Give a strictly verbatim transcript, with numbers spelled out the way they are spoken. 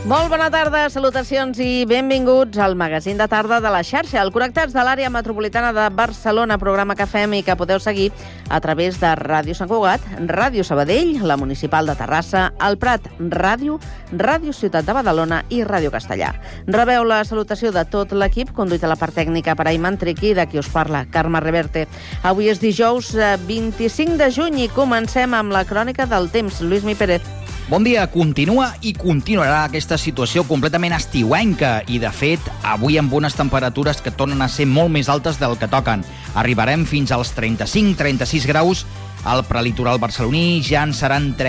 Molt bona tarda, salutacions i benvinguts al magazín de tarda de la xarxa, el Connectats de l'àrea metropolitana de Barcelona, programa que fem i que podeu seguir a través de Ràdio Sant Cugat, Ràdio Sabadell, la Municipal de Terrassa, el Prat Ràdio, Ràdio Ciutat de Badalona i Ràdio Castellà. Rebeu la salutació de tot l'equip, conduït a la part tècnica per Ayman Triqui, de qui us parla, Carme Reverte. Avui és dijous vint-i-cinc de juny i comencem amb la crònica del temps. Lluís Mi Pérez. Bon dia. Continua i continuarà aquesta situació completament estiuenca i, de fet, avui amb unes temperatures que tornen a ser molt més altes del que toquen. Arribarem fins als trenta-cinc trenta-sis graus al prelitoral barceloní, ja en seran